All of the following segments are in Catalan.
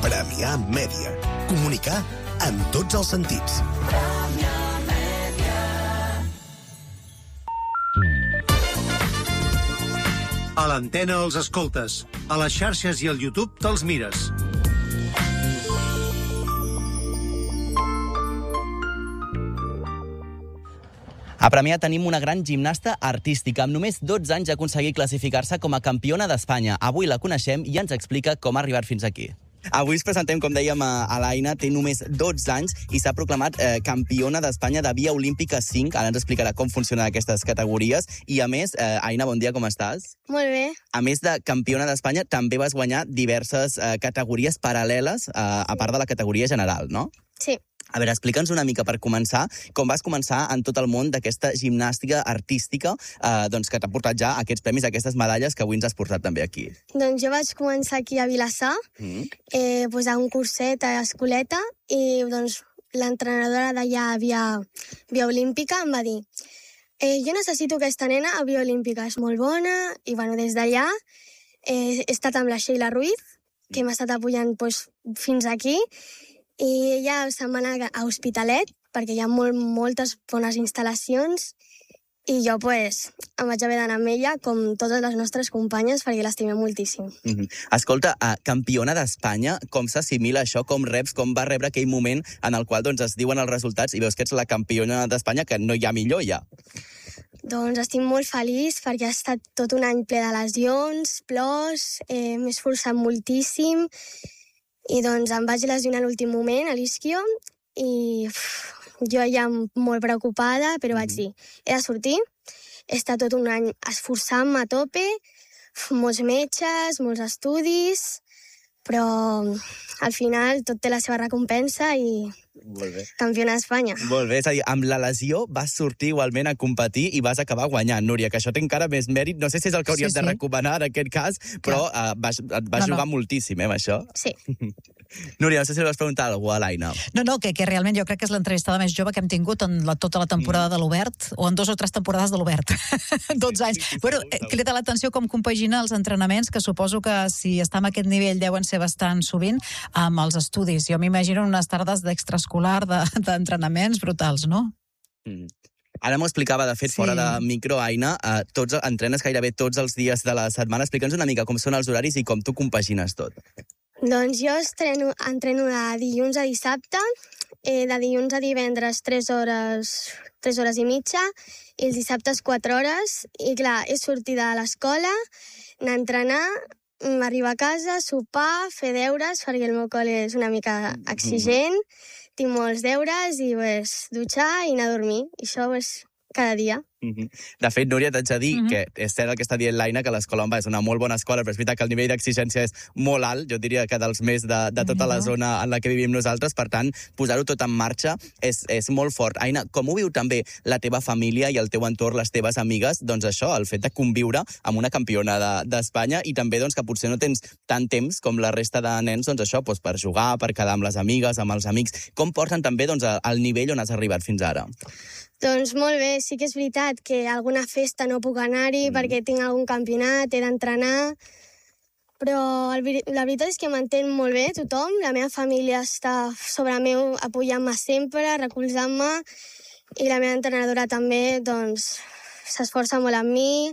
Premià Mèdia. Comunicar en tots els sentits. A l'antena els escoltes. A les xarxes i al YouTube te'ls mires. A Premià tenim una gran gimnasta artística. Amb només 12 anys ha aconseguit classificar-se com a campiona d'Espanya. Avui la coneixem i ens explica com ha arribat fins aquí. Avui ens presentem, com dèiem, a l'Aina. Té només 12 anys i s'ha proclamat campiona d'Espanya de via olímpica 5. Ara ens explicarà com funcionen aquestes categories. I, a més, Aina, bon dia, com estàs? Molt bé. A més de campiona d'Espanya, també vas guanyar diverses categories paral·leles, a part de la categoria general, no? Sí. A veure, explica'ns una mica per començar com vas començar en tot el món d'aquesta gimnàstica artística que t'ha portat ja aquests premis, aquestes medalles que avui ens has portat també aquí. Doncs jo vaig començar aquí a Vilassar, a un curset a l'escoleta, i doncs l'entrenadora d'allà via olímpica em va dir jo necessito aquesta nena a via olímpica, és molt bona, i des d'allà he estat amb la Sheila Ruiz, que m'ha estat apoyant fins aquí, i ella se'n va anar a Hospitalet, perquè hi ha moltes bones instal·lacions, i jo em vaig haver d'anar amb ella, com totes les nostres companyes, perquè l'estimem moltíssim. Escolta, campiona d'Espanya, com s'assimila això? Com reps? Com va rebre aquell moment en el qual es diuen els resultats i veus que ets la campiona d'Espanya, que no hi ha millor ja? Doncs estic molt feliç perquè ha estat tot un any ple de lesions, plors, m'he esforçat moltíssim, i doncs em vaig lesionar a l'últim moment, a l'isquio, i jo ja molt preocupada, però vaig dir, he de sortir, he estat tot un any esforçant-me a tope, molts metges, molts estudis, però al final tot té la seva recompensa i campiona d'Espanya. Molt bé, és a dir, amb la lesió vas sortir igualment a competir i vas acabar guanyant, Núria, que això té encara més mèrit. No sé si és el que hauríem de recomanar en aquest cas, però vas jugar moltíssim, amb això. Sí. Núria, no sé si li vas preguntar alguna cosa a l'Aina. No, que realment jo crec que és l'entrevistada més jove que hem tingut en tota la temporada de l'Obert, o en 2 o 3 temporades de l'Obert. 12 anys. Bueno, crida l'atenció com compagina els entrenaments, que suposo que si està en aquest nivell deuen ser bastant sovint, amb els estudis. Jo m'imagino unes tardes d'extraescolar, d'entrenaments brutals, no? Ara m'ho explicava, de fet, fora de micro, Aina, entrenes gairebé tots els dies de la setmana. Explica'ns una mica com són els horaris i com tu compagines tot. Doncs jo entreno de dilluns a dissabte, de dilluns a divendres 3 hores i mitja, i els dissabtes 4 hores, i clar, és sortir de l'escola, anar a entrenar, arribar a casa, sopar, fer deures, perquè el meu col·le és una mica exigent, tinc molts deures, i dutxar i anar a dormir, i això cada dia. De fet, Núria, t'haig de dir que és cert el que està dient l'Aina, que l'escola on va és una molt bona escola, però és veritat que el nivell d'exigència és molt alt, jo diria que dels més de tota la zona en la que vivim nosaltres, per tant, posar-ho tot en marxa és molt fort. Aina, com ho viu també la teva família i el teu entorn, les teves amigues, doncs això, el fet de conviure amb una campiona d'Espanya, i també que potser no tens tant temps com la resta de nens, doncs això, per jugar, per quedar amb les amigues, amb els amics. Com porten també al nivell on has arribat fins ara? Doncs molt bé, sí que és veritat que a alguna festa no puc anar-hi perquè tinc algun campionat, he d'entrenar, però la veritat és que m'entén molt bé tothom, la meva família està sobre meu apoyant-me sempre, recolzant-me, i la meva entrenadora també s'esforça molt amb mi,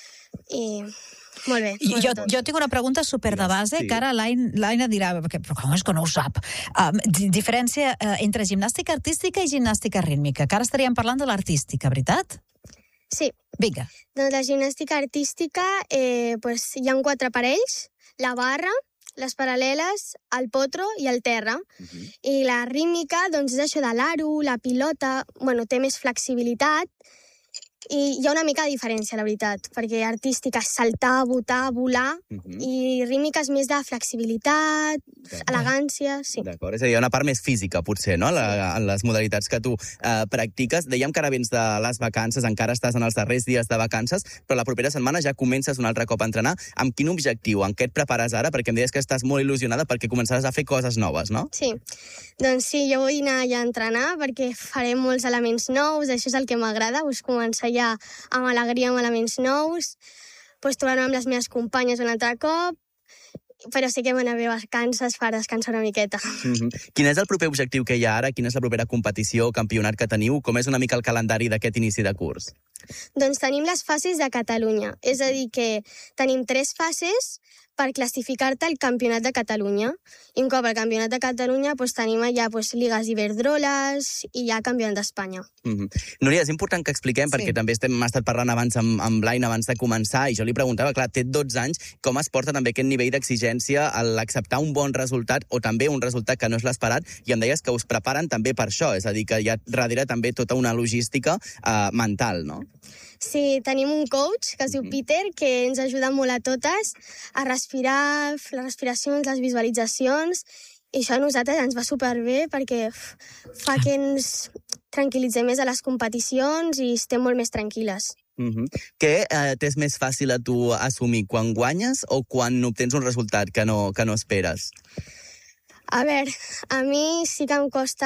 i molt bé. Jo tinc una pregunta super de base, que ara l'Aina dirà, però com és que no ho sap? Diferència entre gimnàstica artística i gimnàstica rítmica, que ara estaríem parlant de l'artística, veritat? Sí. Vinga. Doncs la gimnàstica artística hi ha 4 aparells, la barra, les paral·leles, el potro i el terra. I la rítmica és això de l'aro, la pilota, té més flexibilitat, i hi ha una mica de diferència, la veritat, perquè artística és saltar, botar, volar, i rítmica és més de flexibilitat, elegància, sí. D'acord, és a dir, hi ha una part més física, potser, no?, en les modalitats que tu practiques. Dèiem que ara vens de les vacances, encara estàs en els darrers dies de vacances, però la propera setmana ja comences un altre cop a entrenar. Amb quin objectiu? En què et prepares ara? Perquè em deies que estàs molt il·lusionada perquè començaràs a fer coses noves, no? Sí, doncs sí, jo vull anar ja a entrenar perquè faré molts elements nous, això és el que m'agrada, començar ja amb alegria, amb elements nous, trobar-me amb les meves companyes un altre cop, però sí que m'anava a vacances per descansar una miqueta. Quin és el proper objectiu que hi ha ara? Quina és la propera competició o campionat que teniu? Com és una mica el calendari d'aquest inici de curs? Doncs tenim les fases de Catalunya. És a dir, que tenim 3 fases per classificar-te al Campionat de Catalunya. I un cop al Campionat de Catalunya tenim allà Ligues Iberdroles i ja Campionat d'Espanya. Núria, és important que expliquem, perquè també hem estat parlant abans amb Blaine abans de començar, i jo li preguntava, clar, té 12 anys, com es porta també aquest nivell d'exigència a l'acceptar un bon resultat o també un resultat que no és l'esperat, i em deies que us preparen també per això, és a dir, que hi ha darrere també tota una logística mental, no? Sí, tenim un coach que es diu Peter, que ens ajuda molt a totes a respirar, les respiracions, les visualitzacions, i això a nosaltres ens va superbé perquè fa que ens tranquil·litzem més a les competicions i estem molt més tranquil·les. Què t'és més fàcil a tu assumir, quan guanyes o quan obtens un resultat que no esperes? A veure, a mi sí que em costa,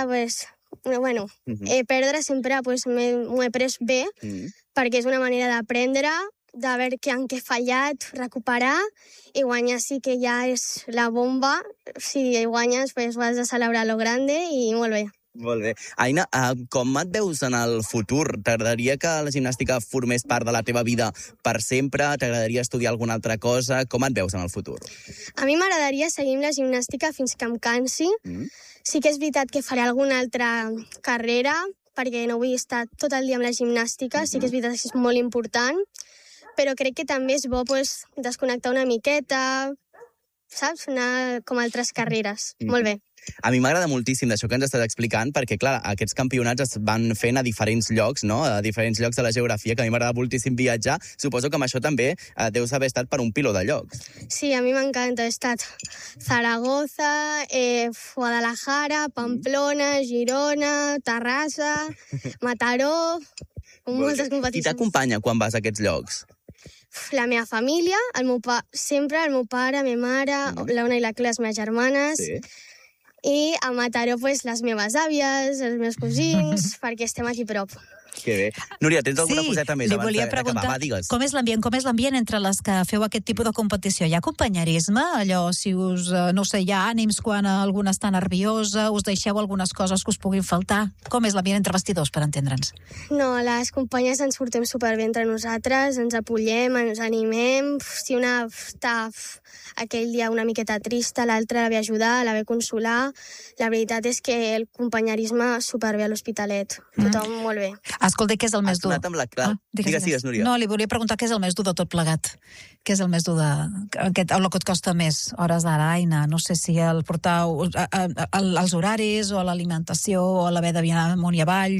perdre sempre m'ho he pres bé, perquè és una manera d'aprendre, de veure en què he fallat, recuperar, i guanyar sí que ja és la bomba. Si guanyes, ho has de celebrar a lo grande i molt bé. Molt bé. Aina, com et veus en el futur? T'agradaria que la gimnàstica formés part de la teva vida per sempre? T'agradaria estudiar alguna altra cosa? Com et veus en el futur? A mi m'agradaria seguir amb la gimnàstica fins que em cansi. Sí que és veritat que faré alguna altra carrera, perquè no vull estar tot el dia amb la gimnàstica, sí que és veritat que és molt important, però crec que també és bo desconnectar una miqueta, saps? Anar com altres carreres. Molt bé. A mi m'agrada moltíssim d'això que ens estàs explicant, perquè, clar, aquests campionats es van fent a diferents llocs, no? A diferents llocs de la geografia, que a mi m'agrada moltíssim viatjar. Suposo que amb això també deus haver estat per un piló de llocs. Sí, a mi m'encanta. He estat Zaragoza, Guadalajara, Pamplona, Girona, Terrassa, Mataró, moltes competicions. Qui t'acompanya quan vas a aquests llocs? La meva família, sempre el meu pare, la meva mare, l'Ona i la Clara, les meves germanes, i a Mataró, les meves àvies, els meus cosins, perquè estem aquí prop. Que bé. Núria, tens alguna coseta més abans d'acabar? Va, digues. Com és l'ambient entre les que feu aquest tipus de competició? Hi ha companyerisme? Allò, si us, hi ha ànims quan alguna està nerviosa, us deixeu algunes coses que us puguin faltar? Com és l'ambient entre vestidors, per entendre'ns? No, les companyes ens portem superbé entre nosaltres, ens apoyem, ens animem. Si una està aquell dia una miqueta trista, l'altra la ve ajudar, la ve consolar. La veritat és que el companyerisme superbé a l'Hospitalet. Tothom molt bé. Escolta, què és el més dur? Digues, Núria. No, li volia preguntar què és el més dur de tot plegat. Què és el més dur el que et costa més? Hores d'ara, Aina, no sé si el portar als horaris o a l'alimentació o a l'haver de viajar amunt i avall.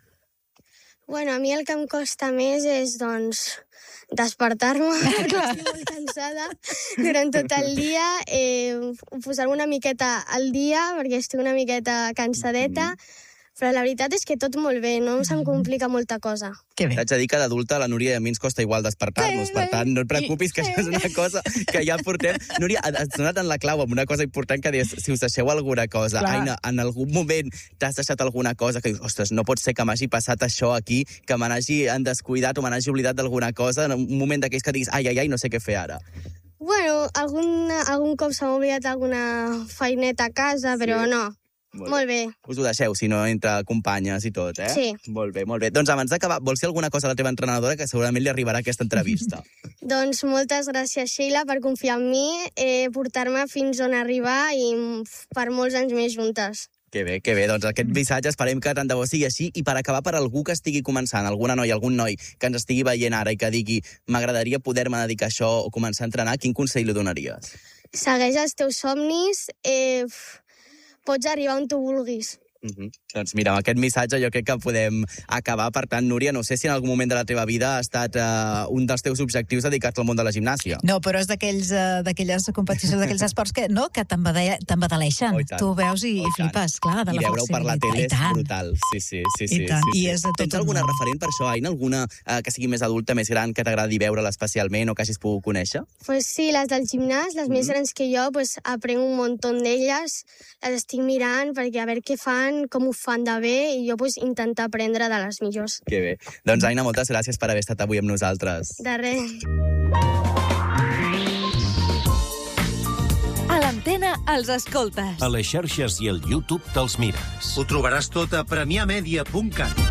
A mi el que em costa més és, despertar-me, perquè estic molt cansada durant tot el dia, posar-me una miqueta al dia, perquè estic una miqueta cansadeta, però la veritat és que tot molt bé, no se'm complica molta cosa. Que bé. T'haig de dir que d'adulta a la Núria i a mi ens costa igual despertar-nos, per tant, no et preocupis, que això és una cosa que ja portem. Núria, has donat en la clau amb una cosa important que deies, si us deixeu alguna cosa. Clar. Aina, en algun moment t'has deixat alguna cosa que dius, ostres, no pot ser que m'hagi passat això aquí, que me n'hagi descuidat o me n'hagi oblidat d'alguna cosa, en un moment d'aquells que diguis, ai, no sé què fer ara. Algun cop s'ha oblidat alguna feineta a casa, però no. Molt bé. Us ho deixeu, si no, entre companyes i tot, eh? Sí. Molt bé, molt bé. Doncs abans d'acabar, vols dir alguna cosa a la teva entrenadora que segurament li arribarà aquesta entrevista? Doncs moltes gràcies, Sheila, per confiar en mi, portar-me fins on arribar i per molts anys més juntes. Que bé, que bé. Doncs aquest missatge esperem que tant de bo sigui així. I per acabar, per algú que estigui començant, alguna noia, algun noi que ens estigui veient ara i que digui m'agradaria poder-me dedicar a això o començar a entrenar, quin consell li donaries? Segueix els teus somnis, pots arribar on tu vulguis. Doncs mira, amb aquest missatge jo crec que podem acabar. Per tant, Núria, no sé si en algun moment de la teva vida ha estat un dels teus objectius dedicar-te al món de la gimnàsia. No, però és d'aquelles competicions, d'aquells esports que t'embadaleixen. Tu veus i flipes, clar, de la flexibilitat. I veure-ho per la tele és brutal. Sí. I és de tot. Tens alguna referent per això, Aina? Alguna que sigui més adulta, més gran, que t'agradi veure-la especialment o que hagis pogut conèixer? Pues sí, les del gimnàs, les més grans que jo, aprenc un munt d'elles, les estic mirant perquè a veure què fan, com ho fan de bé, i jo intentar aprendre de les millors. Que bé. Doncs, Aina, moltes gràcies per haver estat avui amb nosaltres. De res. l'antena els escoltes. A les xarxes i al YouTube te'ls mires. Ho trobaràs tot a premiamedia.cat.